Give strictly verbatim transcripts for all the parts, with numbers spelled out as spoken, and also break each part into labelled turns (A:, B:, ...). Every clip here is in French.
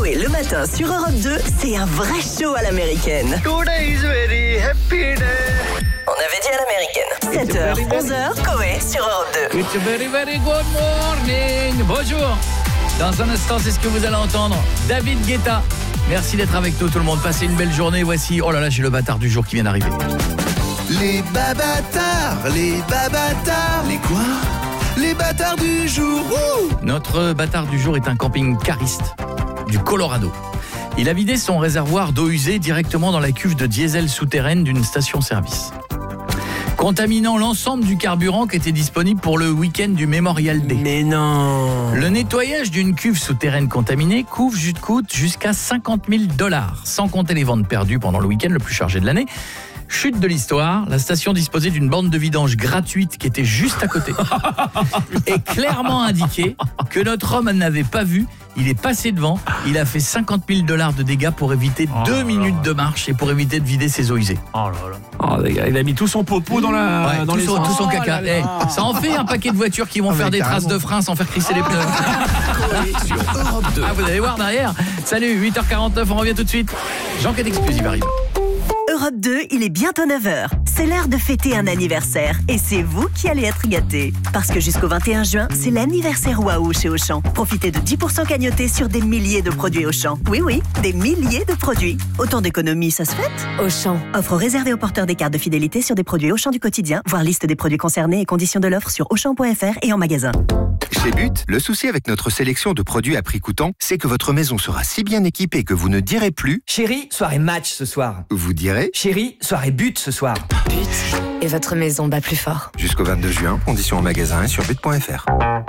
A: Coé le matin sur Europe deux, c'est un vrai show à l'américaine.
B: Today is very happy day.
A: On avait dit à l'américaine. sept heures, onze heures, Coé sur Europe deux.
C: It's a very very good morning. Bonjour. Dans un instant, c'est ce que vous allez entendre. David Guetta. Merci d'être avec nous tout le monde. Passez une belle journée. Voici, oh là là, j'ai le bâtard du jour qui vient d'arriver.
D: Les babatars, les babatars. Les quoi ? Les bâtards du jour. Ouh.
C: Notre bâtard du jour est un camping-cariste du Colorado. Il a vidé son réservoir d'eau usée directement dans la cuve de diesel souterraine d'une station-service, contaminant l'ensemble du carburant qui était disponible pour le week-end du Memorial Day.
E: Mais non.
C: Le nettoyage d'une cuve souterraine contaminée coûte jusqu'à cinquante mille dollars, sans compter les ventes perdues pendant le week-end le plus chargé de l'année. Chute de l'histoire, la station disposait d'une borne de vidange gratuite qui était juste à côté et clairement indiqué que notre homme n'avait pas vu. Il est passé devant, il a fait cinquante mille dollars de dégâts pour éviter
E: oh
C: deux minutes de marche et pour éviter de vider ses eaux usées.
E: Oh là là. Oh, les gars, il a mis tout son popo dans la
C: ouais,
E: dans
C: tout,
E: les
C: son, tout son
E: oh
C: caca.
E: là là.
C: Eh, ça en fait un paquet de voitures qui vont
D: ah
C: faire des
D: carrément.
C: traces de frein sans faire crisser les pneus.
D: Sur Europe deux.
C: Ah, vous allez voir derrière. Salut, huit heures quarante-neuf, on revient tout de suite. J'enquête exclusive arrive.
A: Europe deux, il est bientôt neuf heures. C'est l'heure de fêter un anniversaire. Et c'est vous qui allez être gâtés. Parce que jusqu'au vingt et un juin, c'est l'anniversaire Waouh chez Auchan. Profitez de dix pour cent cagnotés sur des milliers de produits Auchan. Oui, oui, des milliers de produits. Autant d'économies, ça se fête ? Auchan. Offre réservée aux porteurs des cartes de fidélité sur des produits Auchan du quotidien. Voir liste des produits concernés et conditions de l'offre sur auchan point f r et en magasin.
F: Chez But, le souci avec notre sélection de produits à prix coûtant, c'est que votre maison sera si bien équipée que vous ne direz plus...
G: Chérie, soirée match ce soir.
F: Vous direz...
G: Chérie, soirée but ce soir.
H: But. Et votre maison bat plus fort.
F: Jusqu'au vingt-deux juin, conditions en magasin et sur but point f r.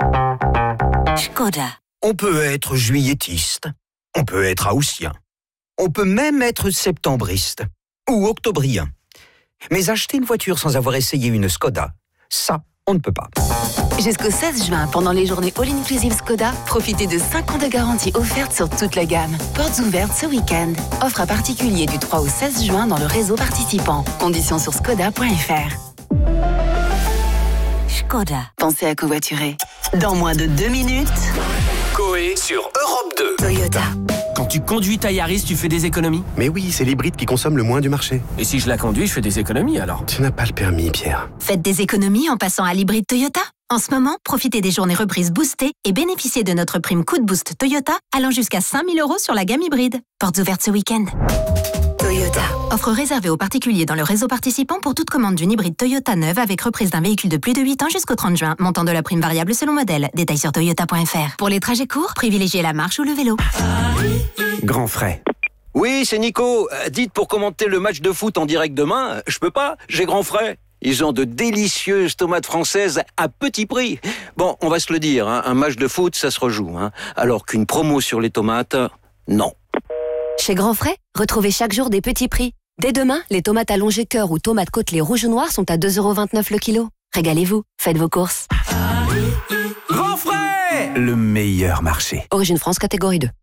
A: Skoda.
I: On peut être juilletiste, on peut être haussien, on peut même être septembriste ou octobrien. Mais acheter une voiture sans avoir essayé une Skoda, ça, on ne peut pas.
H: Jusqu'au seize juin, pendant les journées All-Inclusive Skoda, profitez de cinq ans de garantie offerte sur toute la gamme. Portes ouvertes ce week-end. Offre à particulier du trois au seize juin dans le réseau participant. Conditions sur skoda point f r.
A: Skoda.
H: Pensez à covoiturer.
A: Dans moins de deux minutes,
E: Coé sur Europe deux.
H: Toyota.
E: Quand tu conduis ta Yaris, tu fais des économies.
F: Mais oui, c'est l'hybride qui consomme le moins du marché.
E: Et si je la conduis, je fais des économies alors.
F: Tu n'as pas le permis, Pierre.
H: Faites des économies en passant à l'hybride Toyota. En ce moment, profitez des journées reprises boostées et bénéficiez de notre prime coup de boost Toyota allant jusqu'à cinq mille euros sur la gamme hybride. Portes ouvertes ce week-end. Toyota. Offre réservée aux particuliers dans le réseau participant pour toute commande d'une hybride Toyota neuve avec reprise d'un véhicule de plus de huit ans jusqu'au trente juin. Montant de la prime variable selon modèle. Détails sur toyota point f r. Pour les trajets courts, privilégiez la marche ou le vélo.
I: Grand frais. Oui, c'est Nico. Euh, dites pour commenter le match de foot en direct demain, euh, je peux pas, j'ai grand frais. Ils ont de délicieuses tomates françaises à petit prix. Bon, on va se le dire, hein, un match de foot, ça se rejoue. Hein, alors qu'une promo sur les tomates, non.
J: Chez Grand Frais, retrouvez chaque jour des petits prix. Dès demain, les tomates allongées cœur ou tomates côtelées rouges ou noires sont à deux euros vingt-neuf le kilo. Régalez-vous, faites vos courses.
E: Grand frais.
I: Le meilleur marché.
J: Origine France, catégorie deux.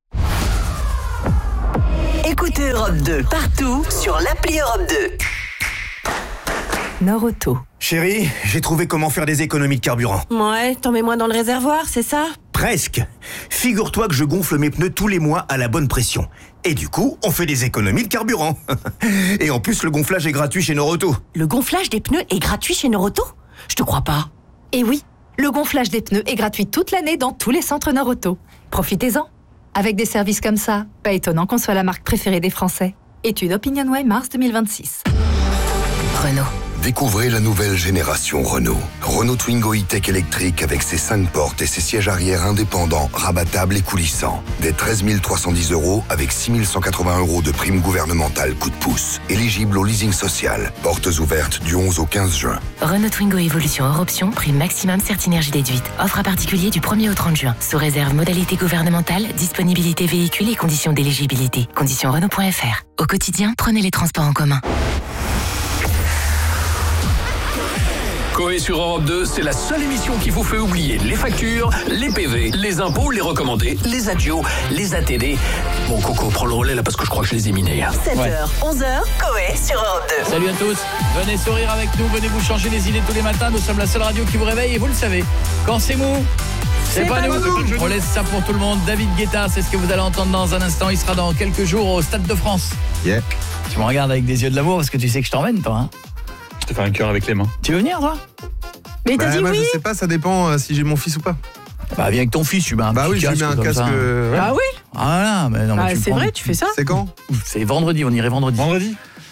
A: écoutez Europe deux partout sur l'appli Europe deux.
K: Nord-Auto.
D: Chérie, j'ai trouvé comment faire des économies de carburant.
K: Ouais, t'en mets moins dans le réservoir, c'est ça ?
D: Presque. Figure-toi que je gonfle mes pneus tous les mois à la bonne pression. Et du coup, on fait des économies de carburant. Et en plus, le gonflage est gratuit chez Nord-Auto.
K: Le gonflage des pneus est gratuit chez Nord-Auto ? Je te crois pas.
L: Et oui, le gonflage des pneus est gratuit toute l'année dans tous les centres Nord-Auto. Profitez-en. Avec des services comme ça, pas étonnant qu'on soit la marque préférée des Français. Étude OpinionWay mars deux mille vingt-six.
H: Renault.
M: Découvrez la nouvelle génération Renault. Renault Twingo E-Tech électrique avec ses cinq portes et ses sièges arrière indépendants, rabattables et coulissants. Des treize mille trois cent dix euros avec six mille cent quatre-vingts euros de prime gouvernementale coup de pouce. Éligible au leasing social. Portes ouvertes du onze au quinze juin.
H: Renault Twingo Evolution hors option, prime maximum Certinergie déduite. Offre à particulier du premier au trente juin. Sous réserve modalité gouvernementale, disponibilité véhicule et conditions d'éligibilité. Conditions Renault point f r. Au quotidien, prenez les transports en commun.
E: Coé sur Europe deux, c'est la seule émission qui vous fait oublier les factures, les P V, les impôts, les recommandés, les adios, les A T D. Bon, Coco, prends le relais là parce que je crois que je les ai minés.
A: sept heures, onze heures, Coé sur Europe deux.
C: Salut à tous, venez sourire avec nous, venez vous changer les idées tous les matins. Nous sommes la seule radio qui vous réveille et vous le savez. Quand c'est mou, C'est pas nous. On laisse ça pour tout le monde. David Guetta, c'est ce que vous allez entendre dans un instant. Il sera dans quelques jours au Stade de France.
N: Yeah.
C: Tu me regardes avec des yeux de l'amour parce que tu sais que je t'emmène, toi. Hein.
N: Je te fais un cœur avec les mains.
C: Tu veux venir, toi?
O: Mais t'as
N: bah,
O: dit
N: bah,
O: oui.
N: Je sais pas, ça dépend euh, si j'ai mon fils ou pas.
C: Bah viens avec ton fils, tu mets un
N: bah
C: petit
N: oui,
C: casque.
N: je lui mets un
C: comme
N: casque.
C: ça.
N: Euh, ouais.
O: Ah oui.
C: Voilà, mais non, mais
O: Ah,
C: tu
O: c'est
C: prends...
O: vrai, tu fais ça?
N: C'est quand?
C: C'est vendredi, on irait vendredi.
N: Vendredi.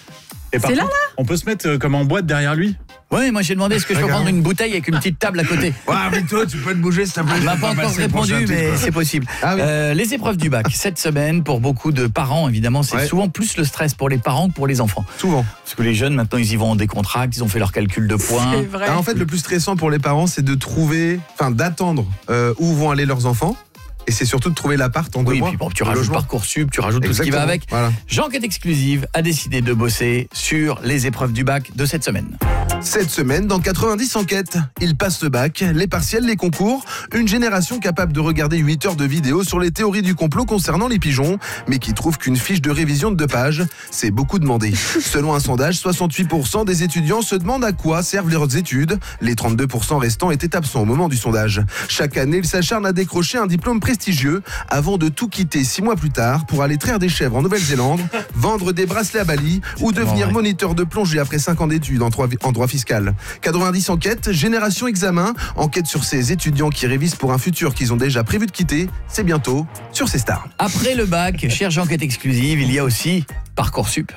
N: Et par
O: C'est là,
N: contre,
O: là
N: on peut se mettre euh, comme en boîte derrière lui.
C: Ouais, moi j'ai demandé est-ce que je peux
N: Regarde.
C: prendre une bouteille avec une petite table à côté.
D: Ouais, mais toi, tu peux te bouger, s'il te plaît.
C: Il m'a pas encore répondu, mais c'est possible.
N: Ah oui.
C: euh, les épreuves du bac, cette semaine, pour beaucoup de parents, évidemment, c'est
N: Ouais.
C: souvent plus le stress pour les parents que pour les enfants.
N: Souvent.
C: Parce que les jeunes, maintenant, ils y vont en décontracte, ils ont fait leur calcul de points.
O: C'est vrai.
N: Ah, en fait, le plus stressant pour les parents, c'est de trouver, enfin d'attendre euh, où vont aller leurs enfants. Et c'est surtout de trouver l'appart en deux
C: Oui,
N: mois.
C: puis bon, tu
N: le
C: rajoutes
N: logement.
C: Parcoursup, tu rajoutes tout ce qui va
N: Exactement.
C: avec.
N: Voilà.
C: J'enquête exclusive a décidé de bosser sur les épreuves du bac de cette semaine.
N: Cette semaine, dans quatre-vingt-dix enquêtes, ils passent le bac, les partiels, les concours, une génération capable de regarder huit heures de vidéos sur les théories du complot concernant les pigeons, mais qui trouve qu'une fiche de révision de deux pages, c'est beaucoup demandé. Selon un sondage, soixante-huit pour cent des étudiants se demandent à quoi servent leurs études. Les trente-deux pour cent restants étaient absents au moment du sondage. Chaque année, ils s'acharnent à décrocher un diplôme prestigieux avant de tout quitter six mois plus tard pour aller traire des chèvres en Nouvelle-Zélande, vendre des bracelets à Bali ou devenir
C: vrai.
N: moniteur de plongée après cinq ans d'études en droit, en droit fiscal. quatre-vingt-dix enquêtes, génération examen, enquête sur ces étudiants qui révisent pour un futur qu'ils ont déjà prévu de quitter. C'est bientôt sur ces stars.
C: Après le bac, cherche enquête exclusive, il y a aussi Parcoursup.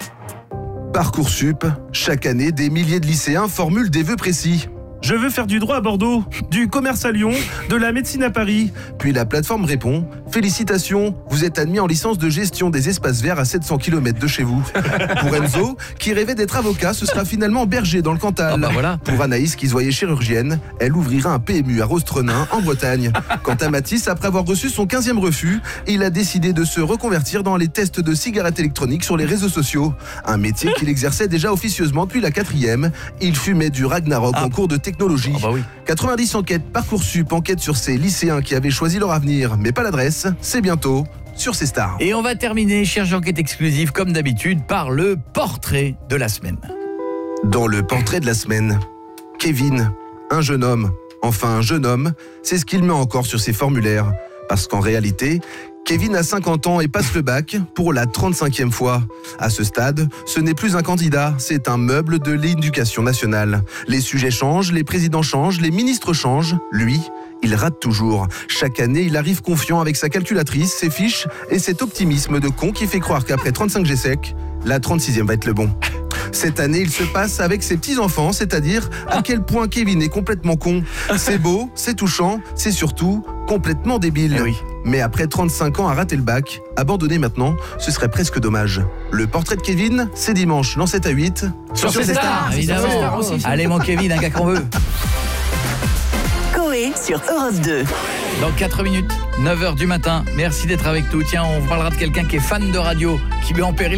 N: Parcoursup, chaque année, des milliers de lycéens formulent des vœux précis. Je veux faire du droit à Bordeaux, du commerce à Lyon, de la médecine à Paris. Puis la plateforme répond « Félicitations, vous êtes admis en licence de gestion des espaces verts à sept cents kilomètres de chez vous. » Pour Enzo, qui rêvait d'être avocat, ce sera finalement berger dans le Cantal.
C: Ah bah voilà.
N: Pour Anaïs, qui se voyait chirurgienne, elle ouvrira un P M U à Rostrenin, en Bretagne. Quant à Mathis, après avoir reçu son quinzième refus, il a décidé de se reconvertir dans les tests de cigarettes électroniques sur les réseaux sociaux. Un métier qu'il exerçait déjà officieusement depuis la quatrième. Il fumait du Ragnarok
C: Ah.
N: en cours de technologie.
C: Ah bah oui.
N: quatre-vingt-dix enquêtes, Parcoursup, enquête sur ces lycéens qui avaient choisi leur avenir, mais pas l'adresse. C'est bientôt sur ces stars.
C: Et on va terminer, cherche enquête exclusive, comme d'habitude, par le portrait de la semaine.
N: Dans le portrait de la semaine, Kevin, un jeune homme, enfin un jeune homme, c'est ce qu'il met encore sur ses formulaires. Parce qu'en réalité, Kevin a cinquante ans et passe le bac pour la trente-cinquième fois. À ce stade, ce n'est plus un candidat, c'est un meuble de l'éducation nationale. Les sujets changent, les présidents changent, les ministres changent. Lui, il rate toujours. Chaque année, il arrive confiant avec sa calculatrice, ses fiches et cet optimisme de con qui fait croire qu'après trente-cinq G sec, la trente-sixième va être le bon. Cette année, il se passe avec ses petits-enfants, c'est-à-dire à quel point Kevin est complètement con. C'est beau, c'est touchant, c'est surtout complètement débile.
C: Eh oui.
N: Mais après trente-cinq ans à rater le bac, abandonner maintenant, ce serait presque dommage. Le portrait de Kevin, c'est dimanche, dans sept à huit.
C: Sur, ces stars, évidemment.
O: Sur ces stars aussi.
C: Allez mon Kevin, un gars qu'on veut.
A: Coé sur Europe deux.
C: Dans quatre minutes, neuf heures du matin. Merci d'être avec nous. Tiens, on vous parlera de quelqu'un qui est fan de radio, qui met en péril